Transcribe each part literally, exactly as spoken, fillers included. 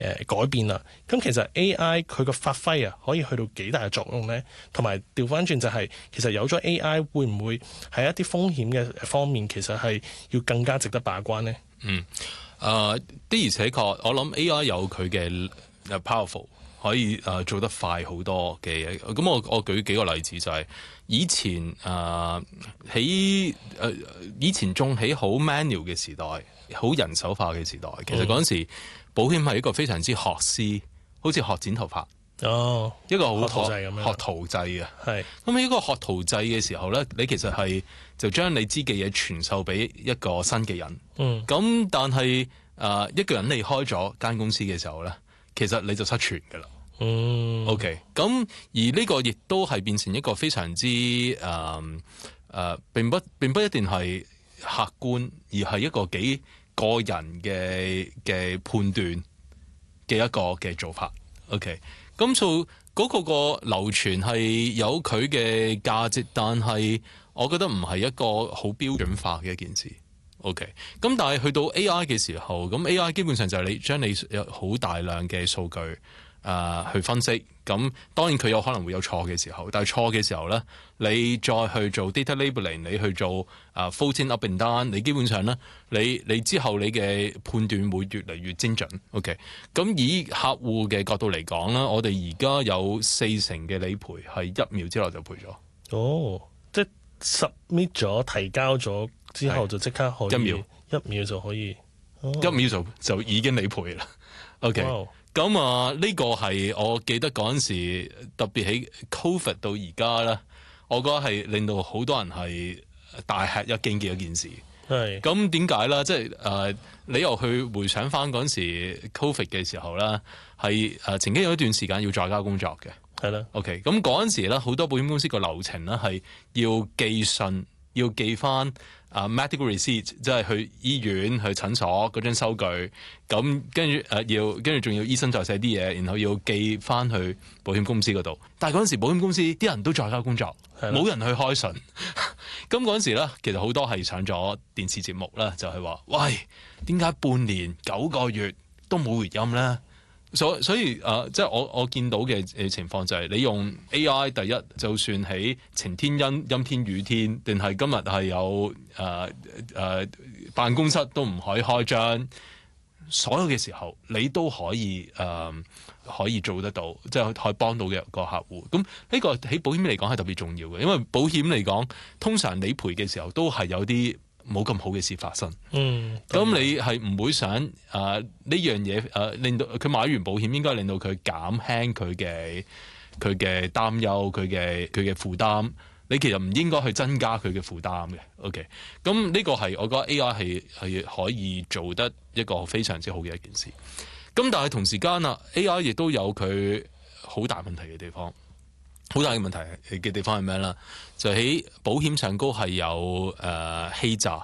改變啦。咁其實 A I 佢個發揮啊，可以去到幾大嘅作用咧？同埋調翻轉就係、是，其實有咗 A I 會唔會喺一啲風險嘅方面，其實係要更加值得把關呢？ 嗯，誒、呃、的而且確，我諗 A I 有佢嘅 powerful，可以誒、呃、做得快好多嘅嘢。咁我我舉幾個例子就係、是、以前誒喺誒以前仲喺好 manual 嘅時代，好人手化嘅時代，其實嗰陣時、嗯、保險係一個非常之學師，好似學剪頭髮。 哦， 一個好學徒制咁樣， 學徒制嘅。 係咁喺一個學徒制嘅時候咧，你其實係就將你知嘅嘢傳授俾一個新嘅人。 嗯， 咁但係誒、呃、一個人離開咗間公司嘅時候咧，其實你就失傳㗎啦。 嗯 OK，咁而呢個亦都係變成一個非常之誒誒、呃呃、並不並不一定係客觀，而係一個幾個人嘅嘅判斷嘅一個嘅做法。OK。咁就嗰個個流傳係有佢嘅價值，但係我覺得唔係一個好標準化嘅一件事。OK，咁但係去到 A I 嘅時候，咁 A I 基本上就係你將你有好大量嘅數據誒、呃、去分析。咁當然佢有可能會有錯嘅時候，但係錯嘅時候咧，你再去做 data labeling，你去做啊 faulting up and down，你基本上咧，你你之後你嘅判斷會越嚟越精準。OK，咁以客戶嘅角度嚟講啦，我哋而家有四成嘅理賠係一秒之內就賠咗。 哦，即係 submit 咗提交咗之後就即刻可以一秒一秒就可以，哦、 一秒就就已經理賠啦。OK。 Wow. 咁啊，呢個係我記得嗰陣時，特別喺 Covid 到而家咧，我覺得係令到好多人係大吃一驚嘅一件事。 係。 咁點解咧？即係誒、呃，你又去回想翻嗰陣時 Covid 嘅時候咧，係誒、呃、曾經有一段時間要在家工作嘅。 係啦。 OK，咁嗰陣時咧，好多保險公司個流程咧係要寄信，要寄翻啊 medical receipt，即係去醫院去診所嗰張收據，咁跟住誒要跟住仲要醫生再寫啲嘢，然後要寄翻去保險公司嗰度。但係嗰陣時保險公司啲人都在家工作，冇人去開信。咁嗰陣時咧，其實好多係上咗電視節目啦，就係、是、話：喂，點解半年九個月都冇回音咧？所所以誒、呃，即係我我見到嘅誒情況就係，你用 A I 第一，就算喺晴天陰陰天雨天，定係今日係有誒誒、呃呃、辦公室都唔可以開張，所有嘅時候你都可以誒、呃、可以做得到，即係可以幫到嘅個客戶。咁呢個喺保險嚟講係特別重要嘅，因為保險嚟講，通常理賠嘅時候都係有啲冇咁好嘅事發生，嗯，咁你係唔會想誒呢、呃、樣嘢誒、呃、令到佢買完保險應該令到佢減輕佢嘅佢嘅擔憂，佢嘅佢嘅負擔，你其實唔應該去增加佢嘅負擔嘅。OK，咁呢個係我覺得 A I 係係可以做得一個非常之好嘅一件事。咁但係同時間啊 ，A I 亦都有佢好大問題嘅地方。好大嘅問題嘅地方係咩咧？就喺保險上高係有誒、呃、欺詐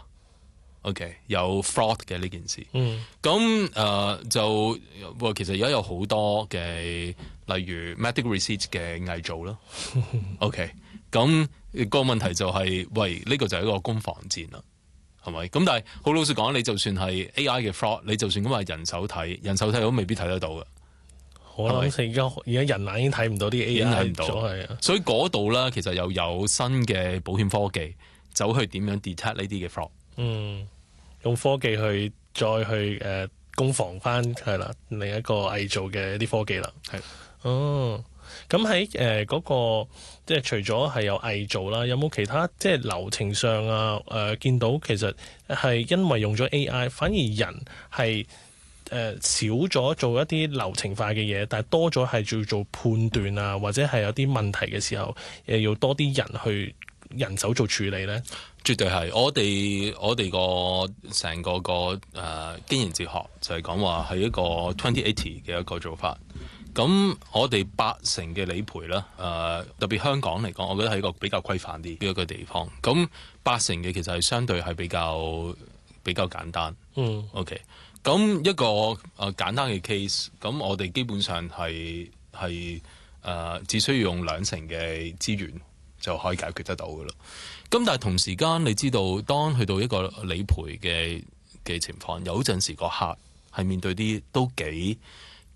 ，OK 有 fraud 嘅呢件事。嗯，咁誒、呃、就其實而家有好多嘅，例如 medical receipt 嘅偽造啦。OK，咁、那個問題就係、是，喂呢、這個就係一個攻防戰啦，係咪？咁但係好老實講，你就算係 A I 嘅 fraud，你就算咁話人手睇，人手睇都未必睇得到嘅。 我諗而家而家人眼已經睇唔到啲 A I 睇唔到，係啊，所以嗰度咧其實又有新嘅保險科技走去點樣 detect 呢啲嘅 fraud。嗯， 用科技去再去誒、呃、攻防翻係啦，另一個偽造嘅一啲科技啦。係，哦，咁喺誒嗰個即係除咗係有偽造啦，有冇其他即係流程上啊？誒、呃、見到其實係因為用咗 A I，反而人係。誒、呃、少咗做一啲流程化嘅嘢，但係多咗係要做判斷啊，或者係有啲問題嘅時候，誒要多啲人去人手做處理咧。 絕對係，我哋我哋個成個個誒、呃、經營哲學就係講話係一個 twenty eighty 嘅一個做法。咁我哋八成嘅理賠啦，誒、呃、特別香港嚟講，我覺得係一個比較規範啲嘅一個地方。咁八成嘅其實係相對係比較比較簡單。嗯 ，OK。咁一個誒、呃、簡單嘅 case，咁我哋基本上係係誒只需要用兩成嘅資源就可以解決得到嘅咯。咁但係同時間，你知道當去到一個理賠嘅嘅情況，有陣時個客係面對啲都幾